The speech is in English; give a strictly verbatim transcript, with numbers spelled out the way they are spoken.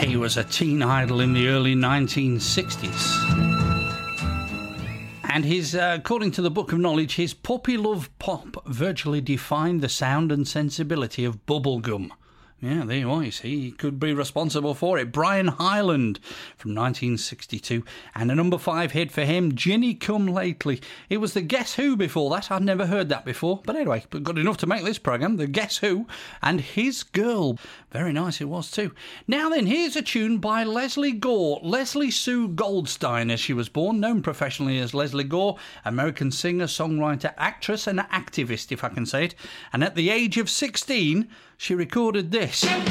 He was a teen idol in the early nineteen sixties. And his, uh, according to the Book of Knowledge, his puppy love pop virtually defined the sound and sensibility of bubblegum. Yeah, there you are, you see. He could be responsible for it. Brian Hyland from nineteen sixty-two. And a number five hit for him, Ginny Come Lately. It was the Guess Who before that. I'd never heard that before. But anyway, good enough to make this programme. The Guess Who and His Girl. Very nice it was too. Now then, here's a tune by Leslie Gore. Leslie Sue Goldstein, as she was born, known professionally as Leslie Gore. American singer, songwriter, actress and activist, if I can say it. And at the age of sixteen... she recorded this.